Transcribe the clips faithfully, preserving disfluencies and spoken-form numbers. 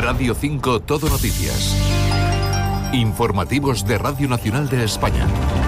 Radio cinco Todo Noticias. Informativos de Radio Nacional de España.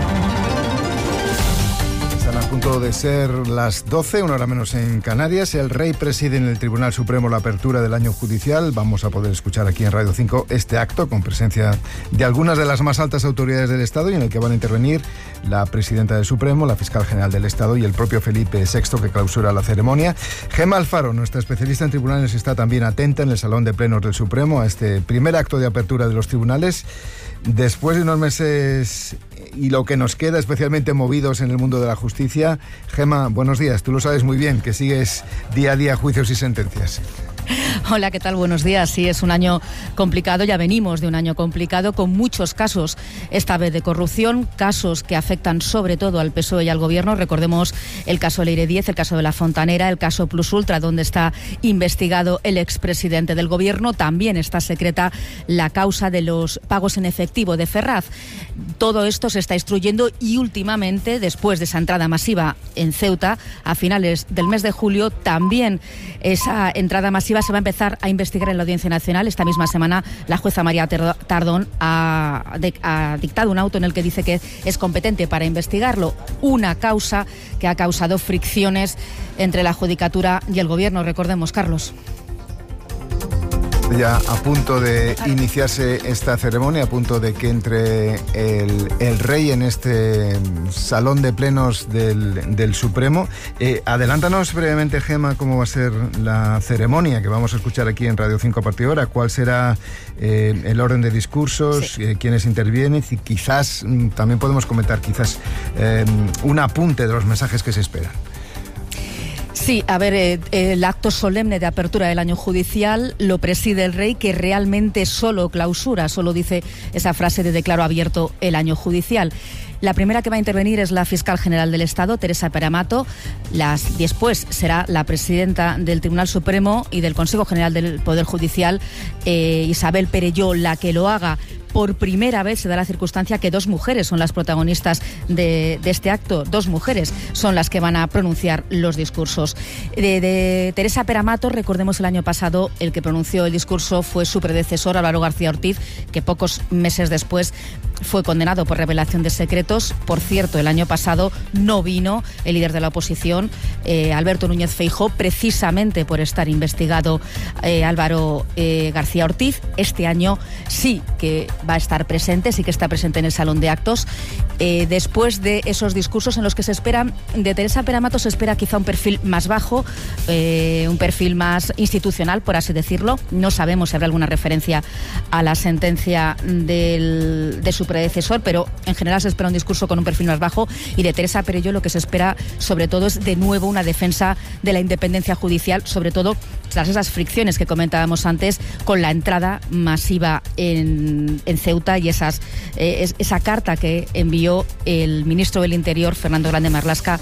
Están a punto de ser las doce, una hora menos en Canarias. El rey preside en el Tribunal Supremo la apertura del año judicial. Vamos a poder escuchar aquí en Radio cinco este acto con presencia de algunas de las más altas autoridades del Estado y en el que van a intervenir la presidenta del Supremo, la fiscal general del Estado y el propio Felipe sexto, que clausura la ceremonia. Gemma Alfaro, nuestra especialista en tribunales, está también atenta en el Salón de Plenos del Supremo a este primer acto de apertura de los tribunales. Después de unos meses y lo que nos queda, especialmente movidos en el mundo de la justicia. Gemma, buenos días. Tú lo sabes muy bien, que sigues día a día juicios y sentencias. Hola, ¿qué tal? Buenos días. Sí, es un año complicado, ya venimos de un año complicado con muchos casos, esta vez de corrupción, casos que afectan sobre todo al P S O E y al Gobierno. Recordemos el caso Leire Díez, el caso de la Fontanera, el caso Plus Ultra, donde está investigado el expresidente del Gobierno. También está secreta la causa de los pagos en efectivo de Ferraz. Todo esto se está instruyendo y últimamente, después de esa entrada masiva en Ceuta, a finales del mes de julio, también esa entrada masiva se va a empezar a investigar en la Audiencia Nacional. Esta misma semana la jueza María Tardón ha, de, ha dictado un auto en el que dice que es competente para investigarlo. Una causa que ha causado fricciones entre la Judicatura y el Gobierno. Recordemos, Carlos. Ya a punto de iniciarse esta ceremonia, a punto de que entre el, el rey en este salón de plenos del, del Supremo. Eh, adelántanos brevemente, Gemma, cómo va a ser la ceremonia que vamos a escuchar aquí en Radio cinco a partir de ahora. ¿Cuál será eh, el orden de discursos? Sí. Eh, ¿Quiénes intervienen? Y quizás, también podemos comentar, quizás eh, un apunte de los mensajes que se esperan. Sí, a ver, eh, el acto solemne de apertura del año judicial lo preside el rey, que realmente solo clausura, solo dice esa frase de declaro abierto el año judicial. La primera que va a intervenir es la fiscal general del Estado, Teresa Peramato. Las, después será la presidenta del Tribunal Supremo y del Consejo General del Poder Judicial, eh, Isabel Perelló, la que lo haga. Por primera vez se da la circunstancia que dos mujeres son las protagonistas de, de este acto. Dos mujeres son las que van a pronunciar los discursos. De, de Teresa Peramato, recordemos el año pasado, el que pronunció el discurso fue su predecesor, Álvaro García Ortiz, que pocos meses después fue condenado por revelación de secretos. Por cierto, el año pasado no vino el líder de la oposición, eh, Alberto Núñez Feijóo, precisamente por estar investigado eh, Álvaro eh, García Ortiz. Este año sí que va a estar presente, sí que está presente en el Salón de Actos. Eh, después de esos discursos en los que se espera, de Teresa Peramato se espera quizá un perfil más bajo, eh, un perfil más institucional, por así decirlo. No sabemos si habrá alguna referencia a la sentencia del, de su predecesor, pero en general se espera un discurso con un perfil más bajo. Y de Teresa Perelló lo que se espera sobre todo es de nuevo una defensa de la independencia judicial, sobre todo tras esas fricciones que comentábamos antes con la entrada masiva en, en Ceuta y esas, eh, es, esa carta que envió el ministro del Interior, Fernando Grande Marlaska,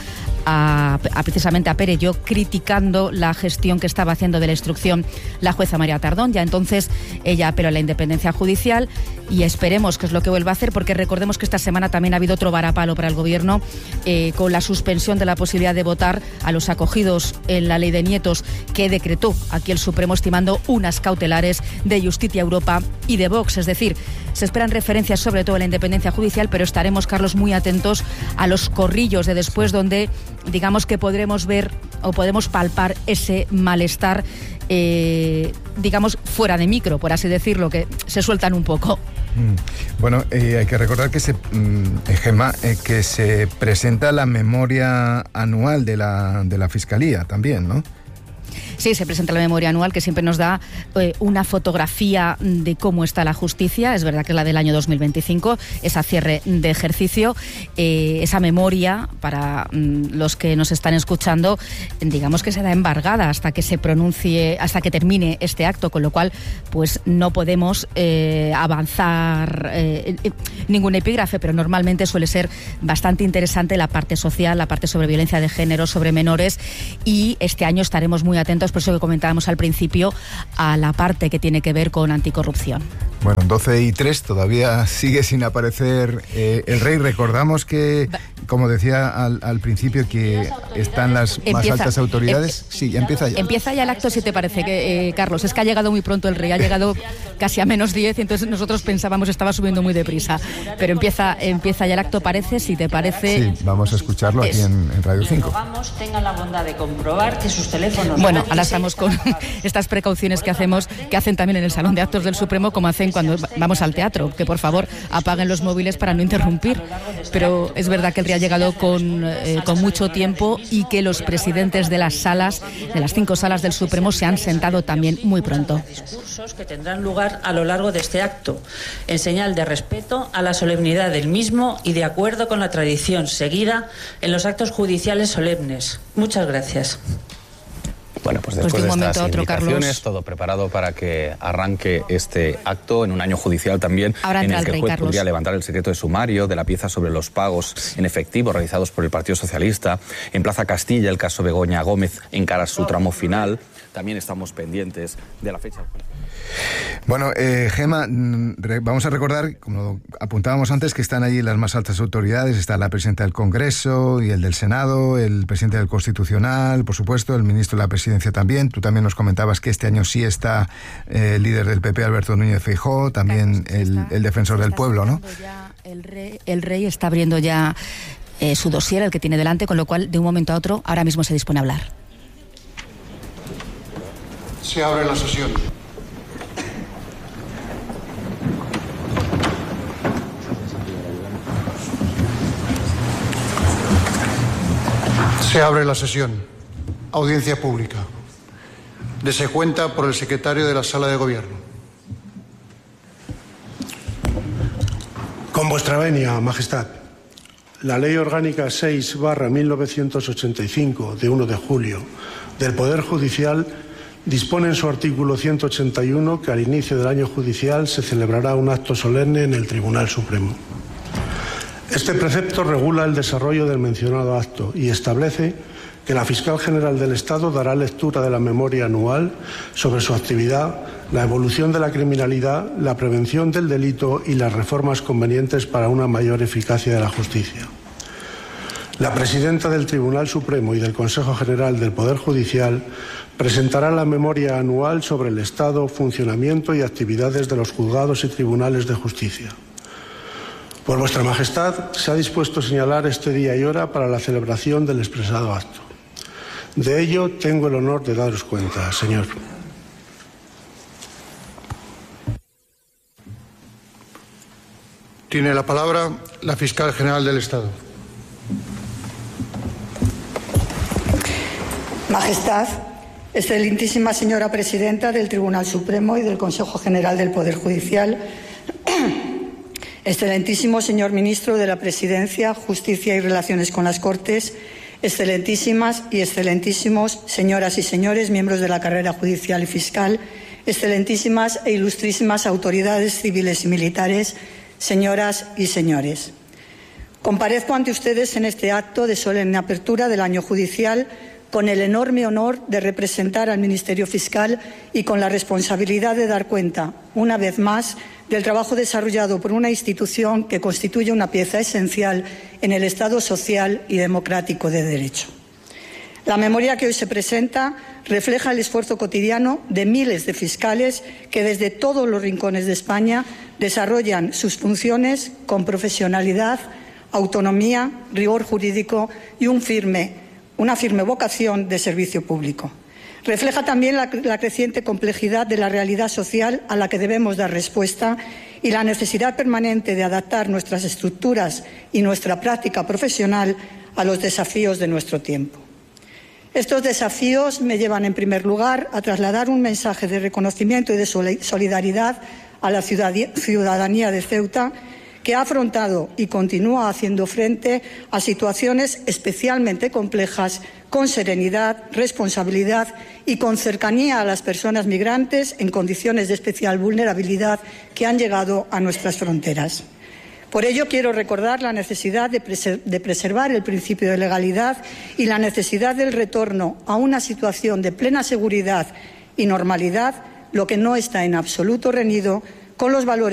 a, a precisamente a Perelló, criticando la gestión que estaba haciendo de la instrucción la jueza María Tardón. Ya entonces ella apeló a la independencia judicial y esperemos que es lo que vuelva a hacer, porque recordemos que esta semana también ha habido otro varapalo para el Gobierno eh, con la suspensión de la posibilidad de votar a los acogidos en la ley de nietos que decretó aquí el Supremo, estimando unas cautelares de Justicia Europa y de Vox. Es decir, se esperan referencias sobre todo a la independencia judicial, pero estaremos, Carlos, muy atentos a los corrillos de después, donde digamos que podremos ver o podemos palpar ese malestar, eh, digamos, fuera de micro, por así decirlo, que se sueltan un poco. Bueno, eh, hay que recordar que se, eh, Gemma, eh, que se presenta la memoria anual de la, de la Fiscalía también, ¿no? Sí, se presenta la memoria anual, que siempre nos da eh, una fotografía de cómo está la justicia. Es verdad que es la del año dos mil veinticinco, esa cierre de ejercicio, eh, esa memoria, para mm, los que nos están escuchando, digamos que será embargada hasta que se pronuncie, hasta que termine este acto, con lo cual pues no podemos eh, avanzar eh, eh, ningún epígrafe, pero normalmente suele ser bastante interesante la parte social, la parte sobre violencia de género, sobre menores, y este año estaremos muy atentos, por eso que comentábamos al principio, a la parte que tiene que ver con anticorrupción. Bueno, doce y tres, todavía sigue sin aparecer eh, el rey. Recordamos que, como decía al, al principio, que están las empieza, más altas autoridades. Em, sí, empieza ya. Empieza ya el acto, si te parece, que eh, Carlos. Es que ha llegado muy pronto el rey, ha llegado casi a menos diez, y entonces nosotros pensábamos estaba subiendo muy deprisa. Pero empieza, empieza ya el acto, parece, si te parece. Sí, vamos a escucharlo aquí en, en Radio cinco. Vamos, tengan la bondad de comprobar que sus teléfonos. Bueno, ahora estamos con estas precauciones que hacemos, que hacen también en el Salón de Actos del Supremo, como hacen cuando vamos al teatro, que por favor apaguen los móviles para no interrumpir. Pero es verdad que el rey ha llegado con, eh, con mucho tiempo y que los presidentes de las salas, de las cinco salas del Supremo, se han sentado también muy pronto. Discursos que tendrán lugar a lo largo de este acto, en señal de respeto a la solemnidad del mismo y de acuerdo con la tradición seguida en los actos judiciales solemnes. Muchas gracias. Bueno, pues después pues de, de estas otro, indicaciones, Carlos. Todo preparado para que arranque este acto en un año judicial también, Ahora en el que el rey, juez Carlos. podría levantar el secreto de sumario de la pieza sobre los pagos en efectivo realizados por el Partido Socialista. En Plaza Castilla, el caso Begoña Gómez encara su tramo final. También estamos pendientes de la fecha. Bueno, eh, Gema, vamos a recordar, como apuntábamos antes, que están allí las más altas autoridades. Está la presidenta del Congreso y el del Senado, el presidente del Constitucional, por supuesto, el ministro de la Presidencia también. Tú también nos comentabas que este año sí está eh, el líder del P P, Alberto Núñez Feijóo, también el, el defensor del pueblo, ¿no? El rey, el rey está abriendo ya eh, su dossier, el que tiene delante, con lo cual, de un momento a otro, ahora mismo se dispone a hablar. Se abre la sesión. Se abre la sesión. Audiencia pública. Dese cuenta por el secretario de la Sala de Gobierno. Con vuestra venia, Majestad. La Ley Orgánica seis barra mil novecientos ochenta y cinco, de uno de julio, del Poder Judicial, dispone en su artículo ciento ochenta y uno que al inicio del año judicial se celebrará un acto solemne en el Tribunal Supremo. Este precepto regula el desarrollo del mencionado acto y establece que la Fiscal General del Estado dará lectura de la memoria anual sobre su actividad, la evolución de la criminalidad, la prevención del delito y las reformas convenientes para una mayor eficacia de la justicia. La presidenta del Tribunal Supremo y del Consejo General del Poder Judicial presentará la memoria anual sobre el estado, funcionamiento y actividades de los juzgados y tribunales de justicia. Por vuestra Majestad, se ha dispuesto señalar este día y hora para la celebración del expresado acto. De ello tengo el honor de daros cuenta, señor. Tiene la palabra la Fiscal General del Estado. Majestad, excelentísima señora Presidenta del Tribunal Supremo y del Consejo General del Poder Judicial, excelentísimo señor Ministro de la Presidencia, Justicia y Relaciones con las Cortes, excelentísimas y excelentísimos señoras y señores miembros de la carrera judicial y fiscal, excelentísimas e ilustrísimas autoridades civiles y militares, señoras y señores. Comparezco ante ustedes en este acto de solemne apertura del año judicial con el enorme honor de representar al Ministerio Fiscal y con la responsabilidad de dar cuenta, una vez más, del trabajo desarrollado por una institución que constituye una pieza esencial en el Estado social y democrático de derecho. La memoria que hoy se presenta refleja el esfuerzo cotidiano de miles de fiscales que desde todos los rincones de España desarrollan sus funciones con profesionalidad, autonomía, rigor jurídico y un firme una firme vocación de servicio público. Refleja también la, la creciente complejidad de la realidad social a la que debemos dar respuesta y la necesidad permanente de adaptar nuestras estructuras y nuestra práctica profesional a los desafíos de nuestro tiempo. Estos desafíos me llevan, en primer lugar, a trasladar un mensaje de reconocimiento y de solidaridad a la ciudadanía de Ceuta, que ha afrontado y continúa haciendo frente a situaciones especialmente complejas con serenidad, responsabilidad y con cercanía a las personas migrantes en condiciones de especial vulnerabilidad que han llegado a nuestras fronteras. Por ello, quiero recordar la necesidad de, preser- de preservar el principio de legalidad y la necesidad del retorno a una situación de plena seguridad y normalidad, lo que no está en absoluto reñido con los valores